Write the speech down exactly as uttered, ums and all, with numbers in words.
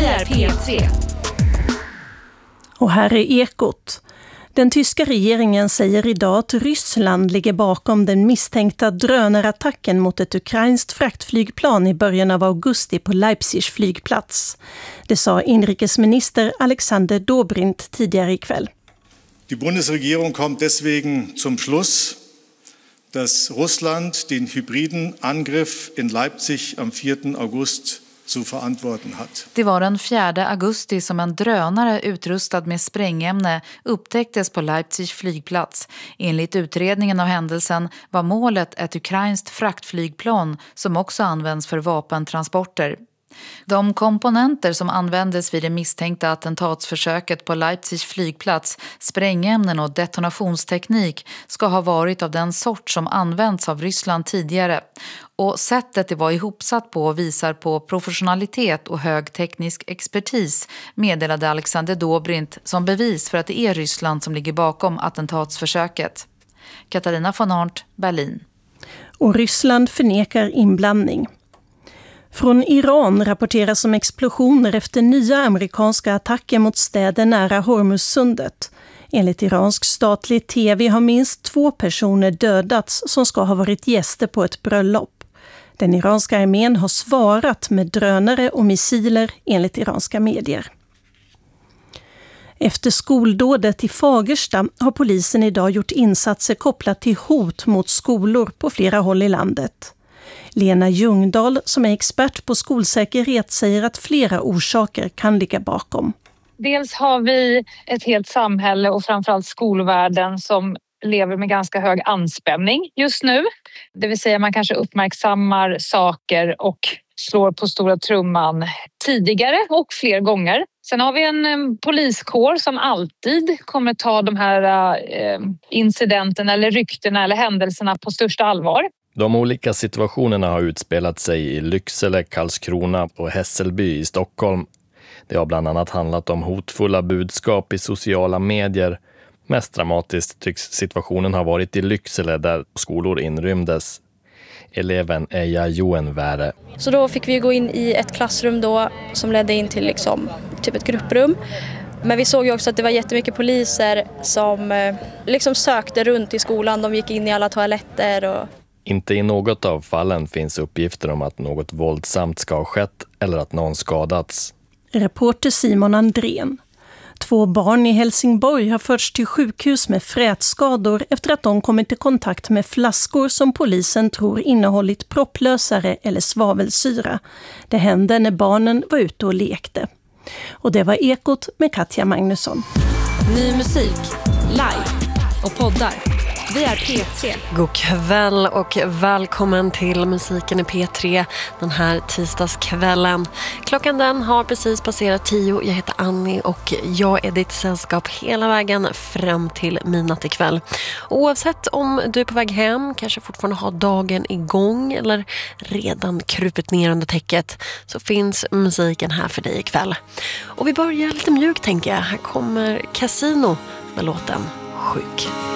är P tre. Och här är Ekot. Den tyska regeringen säger idag att Ryssland ligger bakom den misstänkta drönarattacken mot ett ukrainskt fraktflygplan i början av augusti på Leipzigs flygplats. Det sa inrikesminister Alexander Dobrindt tidigare ikväll. Die Bundesregierung kommt deswegen zum Schluss, dass Russland den hybriden Angriff in Leipzig am fjärde augusti zu verantworten hat. Det var den fjärde augusti som en drönare utrustad med sprängämne upptäcktes på Leipzigs flygplats. Enligt utredningen av händelsen var målet ett ukrainskt fraktflygplan som också används för vapentransporter. De komponenter som användes vid det misstänkta attentatsförsöket på Leipzigs flygplats, sprängämnen och detonationsteknik, ska ha varit av den sort som använts av Ryssland tidigare. Och sättet det var ihopsatt på visar på professionalitet och hög teknisk expertis, meddelade Alexander Dobrindt som bevis för att det är Ryssland som ligger bakom attentatsförsöket. Katarina von Arndt, Berlin. Och Ryssland förnekar inblandning. Från Iran rapporteras om explosioner efter nya amerikanska attacker mot städer nära Hormuzsundet. Enligt iransk statlig tv har minst två personer dödats som ska ha varit gäster på ett bröllop. Den iranska armén har svarat med drönare och missiler enligt iranska medier. Efter skoldådet i Fagersta har polisen idag gjort insatser kopplat till hot mot skolor på flera håll i landet. Lena Ljungdahl, som är expert på skolsäkerhet, säger att flera orsaker kan ligga bakom. Dels har vi ett helt samhälle och framförallt skolvärlden som lever med ganska hög anspänning just nu. Det vill säga man kanske uppmärksammar saker och slår på stora trumman tidigare och fler gånger. Sen har vi en poliskår som alltid kommer ta de här eh, incidenterna eller ryktena eller händelserna på största allvar. De olika situationerna har utspelat sig i Lycksele, Karlskrona och Hässelby i Stockholm. Det har bland annat handlat om hotfulla budskap i sociala medier. Mest dramatiskt tycks situationen ha varit i Lycksele där skolor inrymdes. Eleven Eija Joenväre. Så då fick vi gå in i ett klassrum då som ledde in till liksom, typ ett grupprum. Men vi såg ju också att det var jättemycket poliser som liksom sökte runt i skolan. De gick in i alla toaletter och... Inte i något av fallen finns uppgifter om att något våldsamt ska ha skett eller att någon skadats. Reporter Simon Andrén. Två barn i Helsingborg har förts till sjukhus med frätskador efter att de kommit i kontakt med flaskor som polisen tror innehållit propplösare eller svavelsyra. Det hände när barnen var ute och lekte. Och det var Ekot med Katja Magnusson. Ny musik, live och poddar. Vi är P tre. God kväll och välkommen till musiken i P tre den här tisdagskvällen. Klockan den har precis passerat tio. Jag heter Annie och jag är ditt sällskap hela vägen fram till midnatt ikväll. Oavsett om du är på väg hem, kanske fortfarande har dagen igång eller redan krupit ner under täcket, så finns musiken här för dig ikväll. Och vi börjar lite mjukt tänker jag. Här kommer Casino med låten Sjuk.